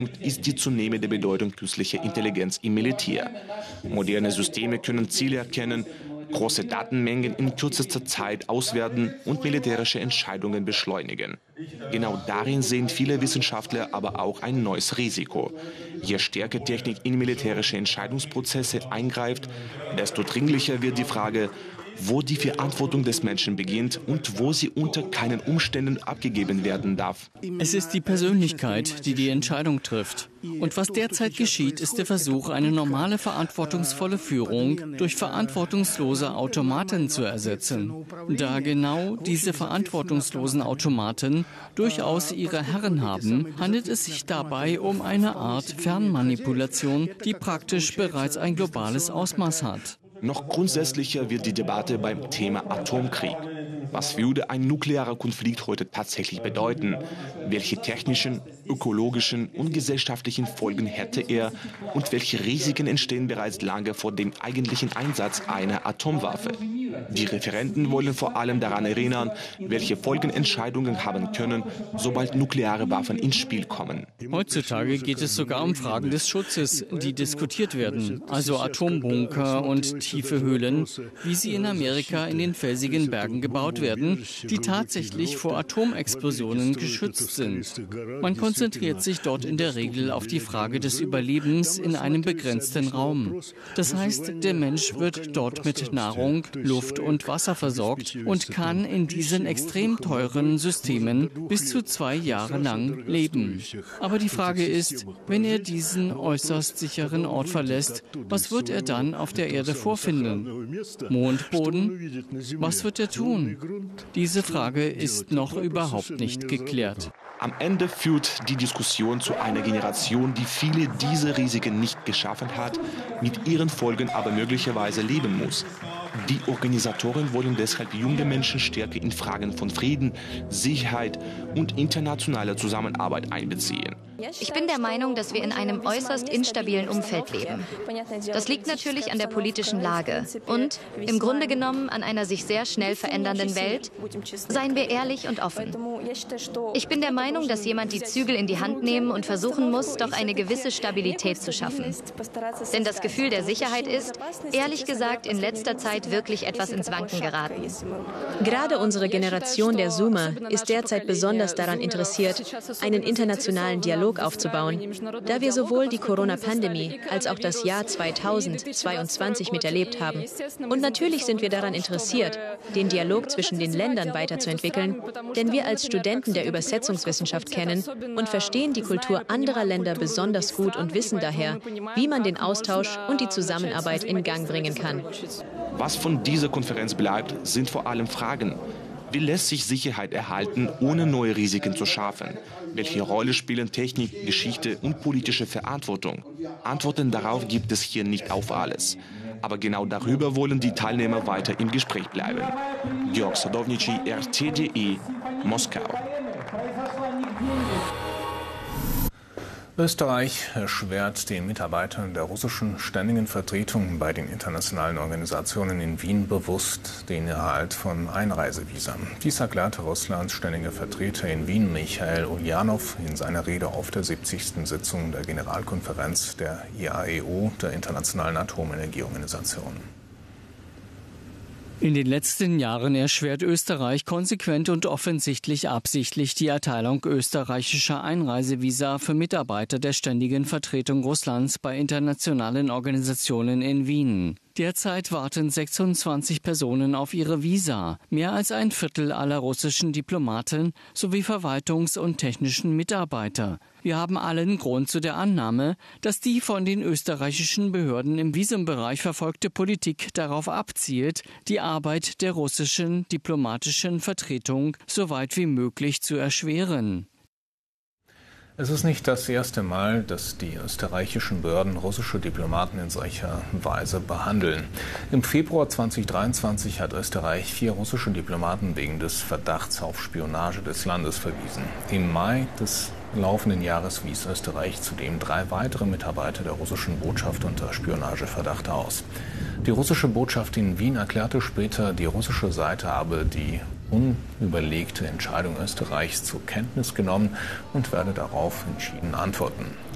ist die zunehmende Bedeutung künstlicher Intelligenz im Militär. Moderne Systeme können Ziele erkennen, große Datenmengen in kürzester Zeit auswerten und militärische Entscheidungen beschleunigen. Genau darin sehen viele Wissenschaftler aber auch ein neues Risiko. Je stärker Technik in militärische Entscheidungsprozesse eingreift, desto dringlicher wird die Frage, wo die Verantwortung des Menschen beginnt und wo sie unter keinen Umständen abgegeben werden darf. Es ist die Persönlichkeit, die die Entscheidung trifft. Und was derzeit geschieht, ist der Versuch, eine normale verantwortungsvolle Führung durch verantwortungslose Automaten zu ersetzen. Da genau diese verantwortungslosen Automaten durchaus ihre Herren haben, handelt es sich dabei um eine Art Fernmanipulation, die praktisch bereits ein globales Ausmaß hat. Noch grundsätzlicher wird die Debatte beim Thema Atomkrieg. Was würde ein nuklearer Konflikt heute tatsächlich bedeuten? Welche technischen, ökologischen und gesellschaftlichen Folgen hätte er? Und welche Risiken entstehen bereits lange vor dem eigentlichen Einsatz einer Atomwaffe? Die Referenten wollen vor allem daran erinnern, welche Folgen Entscheidungen haben können, sobald nukleare Waffen ins Spiel kommen. Heutzutage geht es sogar um Fragen des Schutzes, die diskutiert werden, also Atombunker und tiefe Höhlen, wie sie in Amerika in den felsigen Bergen gebaut werden, die tatsächlich vor Atomexplosionen geschützt sind. Man konzentriert sich dort in der Regel auf die Frage des Überlebens in einem begrenzten Raum. Das heißt, der Mensch wird dort mit Nahrung, Luft und Wasser versorgt und kann in diesen extrem teuren Systemen bis zu 2 Jahre lang leben. Aber die Frage ist, wenn er diesen äußerst sicheren Ort verlässt, was wird er dann auf der Erde vorfinden? Mondboden? Was wird er tun? Diese Frage ist noch überhaupt nicht geklärt. Am Ende führt die Diskussion zu einer Generation, die viele dieser Risiken nicht geschaffen hat, mit ihren Folgen aber möglicherweise leben muss. Die Organisatoren wollen deshalb junge Menschen stärker in Fragen von Frieden, Sicherheit und internationaler Zusammenarbeit einbeziehen. Ich bin der Meinung, dass wir in einem äußerst instabilen Umfeld leben. Das liegt natürlich an der politischen Lage und im Grunde genommen an einer sich sehr schnell verändernden Welt. Seien wir ehrlich und offen. Ich bin der Meinung, dass jemand die Zügel in die Hand nehmen und versuchen muss, doch eine gewisse Stabilität zu schaffen. Denn das Gefühl der Sicherheit ist, ehrlich gesagt, in letzter Zeit wirklich etwas ins Wanken geraten. Gerade unsere Generation der Zoomer ist derzeit besonders daran interessiert, einen internationalen Dialog aufzubauen, da wir sowohl die Corona-Pandemie als auch das Jahr 2022 miterlebt haben. Und natürlich sind wir daran interessiert, den Dialog zwischen den Ländern weiterzuentwickeln, denn wir als Studenten der Übersetzungswissenschaft kennen und verstehen die Kultur anderer Länder besonders gut und wissen daher, wie man den Austausch und die Zusammenarbeit in Gang bringen kann. Was von dieser Konferenz bleibt, sind vor allem Fragen. Wie lässt sich Sicherheit erhalten, ohne neue Risiken zu schaffen? Welche Rolle spielen Technik, Geschichte und politische Verantwortung? Antworten darauf gibt es hier nicht auf alles. Aber genau darüber wollen die Teilnehmer weiter im Gespräch bleiben. Georg Sadownici, RT.de, Moskau. Österreich erschwert den Mitarbeitern der russischen Ständigen Vertretung bei den internationalen Organisationen in Wien bewusst den Erhalt von Einreisevisa. Dies erklärte Russlands ständiger Vertreter in Wien, Michail Uljanov, in seiner Rede auf der 70. Sitzung der Generalkonferenz der IAEO, der Internationalen Atomenergieorganisation. In den letzten Jahren erschwert Österreich konsequent und offensichtlich absichtlich die Erteilung österreichischer Einreisevisa für Mitarbeiter der Ständigen Vertretung Russlands bei internationalen Organisationen in Wien. Derzeit warten 26 Personen auf ihre Visa, mehr als ein Viertel aller russischen Diplomaten sowie Verwaltungs- und technischen Mitarbeiter. Wir haben allen Grund zu der Annahme, dass die von den österreichischen Behörden im Visumbereich verfolgte Politik darauf abzielt, die Arbeit der russischen diplomatischen Vertretung so weit wie möglich zu erschweren. Es ist nicht das erste Mal, dass die österreichischen Behörden russische Diplomaten in solcher Weise behandeln. Im Februar 2023 hat Österreich 4 russische Diplomaten wegen des Verdachts auf Spionage des Landes verwiesen. Im Mai des laufenden Jahres wies Österreich zudem 3 weitere Mitarbeiter der russischen Botschaft unter Spionageverdacht aus. Die russische Botschaft in Wien erklärte später, die russische Seite habe die unüberlegte Entscheidung Österreichs zur Kenntnis genommen und werde darauf entschieden antworten.